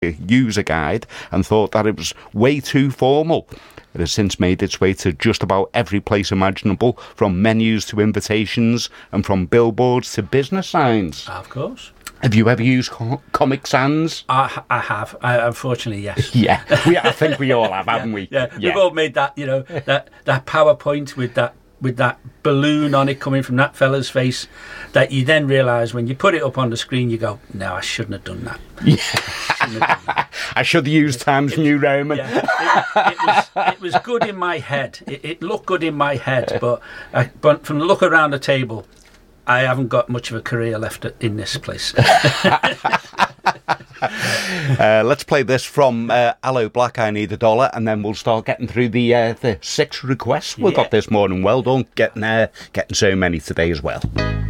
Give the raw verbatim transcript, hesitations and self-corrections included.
user guide and thought that it was way too formal. It has since made its way to just about every place imaginable, from menus to invitations and from billboards to business signs. Of course. Have you ever used com- Comic Sans? I, I have. I, unfortunately, yes. Yeah, we, I think we all have, haven't yeah, we? Yeah. yeah, we've all made that, you know, that, that PowerPoint with that with that balloon on it coming from that fella's face, that you then realise when you put it up on the screen, you go, no, I shouldn't have done that. Yeah. Have done that. I should have used Times New Roman. Yeah, it, it, was, it was good in my head. It, it looked good in my head, but, I, but from the look around the table, I haven't got much of a career left in this place. uh, let's play this from uh, Aloe Black, I Need a Dollar, and then we'll start getting through the uh, the six requests we've yeah. got this morning. Well done, getting, uh, getting so many today as well.